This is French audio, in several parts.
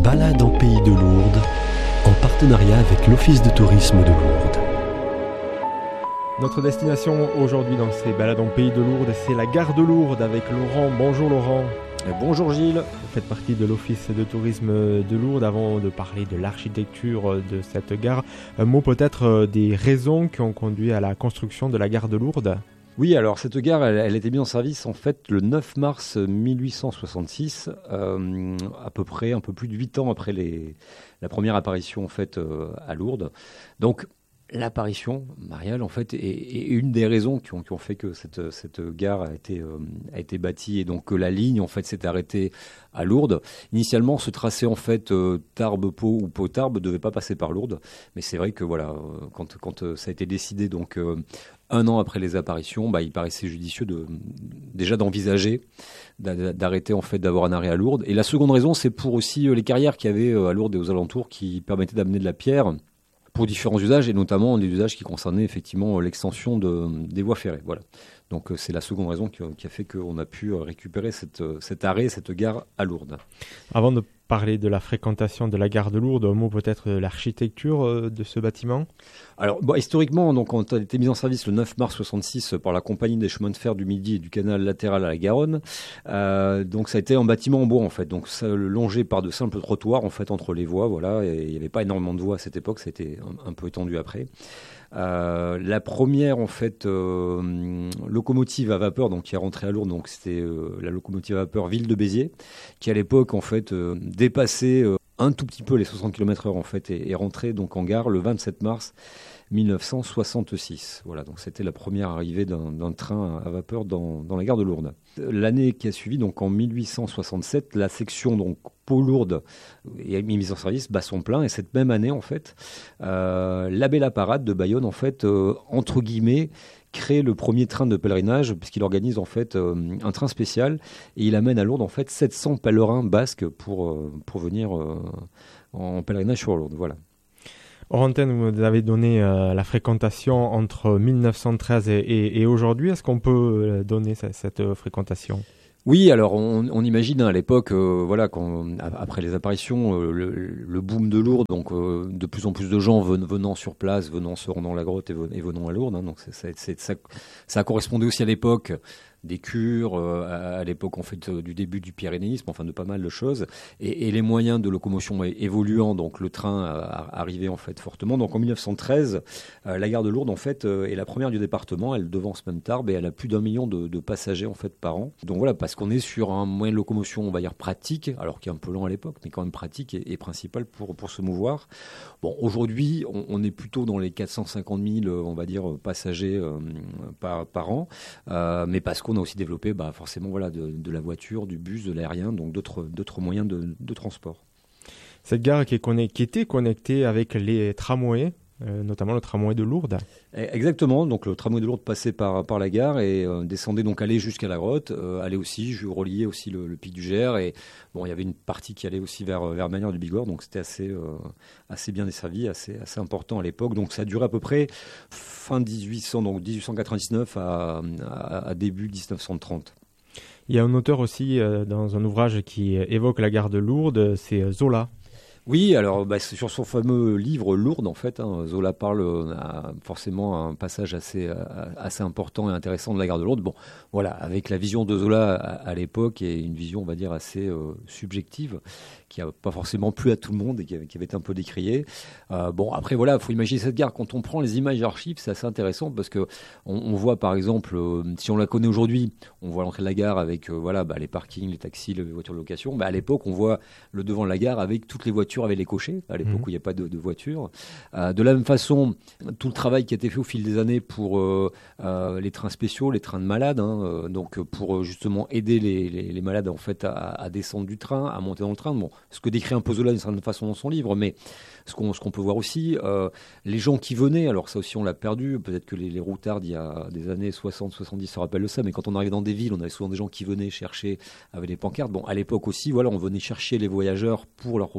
Balade en Pays de Lourdes, en partenariat avec l'Office de tourisme de Lourdes. Notre destination aujourd'hui dans ces balades en Pays de Lourdes, c'est la gare de Lourdes avec Laurent. Bonjour Laurent. Bonjour Gilles. Vous faites partie de l'Office de tourisme de Lourdes. Avant de parler de l'architecture de cette gare, un mot peut-être des raisons qui ont conduit à la construction de la gare de Lourdes. Oui, alors cette gare, elle était mise en service en fait le 9 mars 1866, à peu près un peu plus de 8 ans après la première apparition en fait à Lourdes. Donc l'apparition mariale en fait est une des raisons qui ont fait que cette gare a été bâtie et donc que la ligne en fait s'est arrêtée à Lourdes. Initialement, ce tracé en fait Tarbes-Pau ou Pau-Tarbes devait pas passer par Lourdes, mais c'est vrai que voilà quand ça a été décidé donc un an après les apparitions, il paraissait judicieux déjà d'envisager d'arrêter en fait d'avoir un arrêt à Lourdes. Et la seconde raison, c'est pour aussi les carrières qu'il y avait à Lourdes et aux alentours qui permettaient d'amener de la pierre pour différents usages et notamment des usages qui concernaient effectivement l'extension des voies ferrées. Voilà. Donc c'est la seconde raison qui a fait qu'on a pu récupérer cet arrêt, cette gare à Lourdes. Avant de parler de la fréquentation de la gare de Lourdes, un mot peut-être de l'architecture de ce bâtiment. Alors historiquement, donc, on a été mis en service le 9 mars 66 par la Compagnie des chemins de fer du Midi et du canal latéral à la Garonne. Donc ça a été un bâtiment en bois en fait, donc ça, longé par de simples trottoirs en fait entre les voies. Voilà, et il n'y avait pas énormément de voies à cette époque, ça a été un peu étendu après. La première en fait locomotive à vapeur donc qui est rentrée à Lourdes, donc c'était la locomotive à vapeur Ville de Béziers qui à l'époque en fait dépassait un tout petit peu les 60 km/h en fait et est rentrée donc en gare le 27 mars 1966. Voilà, donc c'était la première arrivée d'un train à vapeur dans la gare de Lourdes. L'année qui a suivi, donc en 1867, la section donc Pau-Lourdes est mise en service, bat son plein, et cette même année en fait, l'abbé Laparade de Bayonne en fait entre guillemets crée le premier train de pèlerinage puisqu'il organise en fait un train spécial et il amène à Lourdes en fait 700 pèlerins basques pour venir en pèlerinage sur Lourdes. Voilà. Hors antenne, vous nous avez donné la fréquentation entre 1913 et aujourd'hui. Est-ce qu'on peut donner cette fréquentation ? Oui, alors on imagine à l'époque, voilà, après les apparitions, le boom de Lourdes, donc de plus en plus de gens venant sur place, venant se rendant à la grotte et venant à Lourdes. Donc ça a correspondu aussi à l'époque des cures, à l'époque en fait du début du pyrénéisme, enfin de pas mal de choses, et les moyens de locomotion évoluant, donc le train arrivait en fait fortement. Donc en 1913, la gare de Lourdes en fait est la première du département, elle devance même Tarbes et elle a plus d'1 million de passagers en fait par an. Donc voilà, parce qu'on est sur un moyen de locomotion, on va dire pratique, alors qui est un peu lent à l'époque, mais quand même pratique et principal pour se mouvoir. Bon, aujourd'hui, on est plutôt dans les 450 000, on va dire, passagers par an, mais parce qu'on a aussi développé forcément voilà, de la voiture, du bus, de l'aérien, donc d'autres moyens de transport. Cette gare qui était connectée avec les tramways, notamment le tramway de Lourdes. Exactement, donc le tramway de Lourdes passait par la gare et descendait donc allait jusqu'à la grotte, allait aussi, reliait aussi le pic du Gers et bon il y avait une partie qui allait aussi vers Manière du Bigorre, donc c'était assez bien desservi, assez important à l'époque. Donc ça a duré à peu près fin 1899 à début 1930. Il y a un auteur aussi dans un ouvrage qui évoque la gare de Lourdes, c'est Zola. Oui, alors c'est sur son fameux livre Lourdes en fait, Zola parle forcément un passage assez important et intéressant de la gare de Lourdes. Bon, voilà, avec la vision de Zola à l'époque et une vision on va dire assez subjective qui n'a pas forcément plu à tout le monde et qui avait été un peu décriée. Bon, après voilà, il faut imaginer cette gare. Quand on prend les images d'archives, c'est assez intéressant parce que on voit par exemple, si on la connaît aujourd'hui, on voit l'entrée de la gare avec les parkings, les taxis, les voitures de location. À l'époque, on voit le devant de la gare avec toutes les voitures avec les cochers, à l'époque où il n'y a pas de voiture. De la même façon, tout le travail qui a été fait au fil des années pour les trains spéciaux, les trains de malades, donc pour justement aider les malades en fait à descendre du train, à monter dans le train. Bon, ce que décrit un peu Zola d'une certaine façon dans son livre, mais ce qu'on peut voir aussi, les gens qui venaient, alors ça aussi on l'a perdu, peut-être que les routards d'il y a des années 60-70 se rappellent de ça, mais quand on arrivait dans des villes, on avait souvent des gens qui venaient chercher avec des pancartes. Bon, à l'époque aussi, voilà, on venait chercher les voyageurs pour leur proposer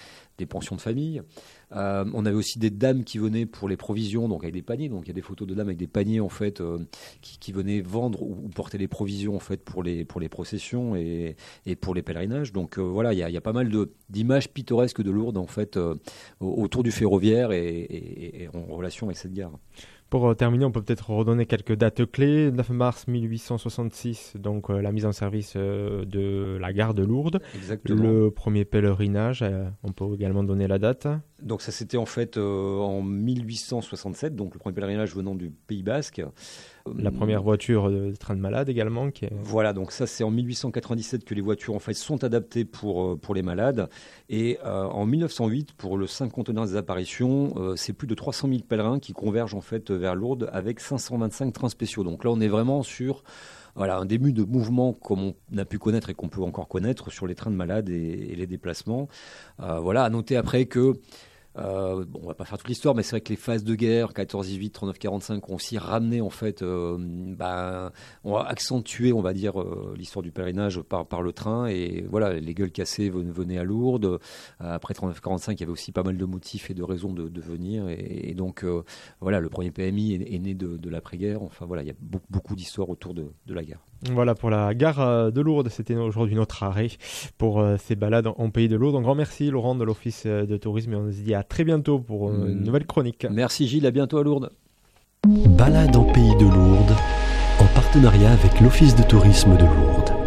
des pensions de famille. On avait aussi des dames qui venaient pour les provisions, donc avec des paniers. Donc il y a des photos de dames avec des paniers en fait qui venaient vendre ou porter les provisions en fait pour les processions et pour les pèlerinages. Donc voilà, il y a pas mal d'images pittoresques de Lourdes en fait autour du ferroviaire et en relation avec cette gare. Pour terminer, on peut peut-être redonner quelques dates clés. 9 mars 1866, donc la mise en service de la gare de Lourdes. Exactement. Le premier pèlerinage, on peut également donner la date. Donc ça c'était en fait en 1867, donc le premier pèlerinage venant du Pays Basque. La première voiture de train de malade également. Voilà, donc ça c'est en 1897 que les voitures en fait sont adaptées pour les malades. Et en 1908, pour le cinquantenaire des apparitions, c'est plus de 300 000 pèlerins qui convergent en fait vers Lourdes avec 525 trains spéciaux. Donc là on est vraiment sur un début de mouvement comme on a pu connaître et qu'on peut encore connaître sur les trains de malades et les déplacements. À noter après que on va pas faire toute l'histoire, mais c'est vrai que les phases de guerre 14-18, 39-45 ont aussi ramené en fait, on va accentuer, on va dire, l'histoire du pèlerinage par le train. Et voilà, les gueules cassées venaient à Lourdes. Après 39-45, il y avait aussi pas mal de motifs et de raisons de venir. Et donc le premier PMI est né de l'après-guerre. Enfin voilà, il y a beaucoup d'histoires autour de la gare. Voilà pour la gare de Lourdes, c'était aujourd'hui notre arrêt pour ces balades en Pays de Lourdes. Un grand merci Laurent de l'Office de tourisme et on se dit à très bientôt pour une nouvelle chronique. Merci Gilles, à bientôt à Lourdes. Balade en Pays de Lourdes, en partenariat avec l'Office de tourisme de Lourdes.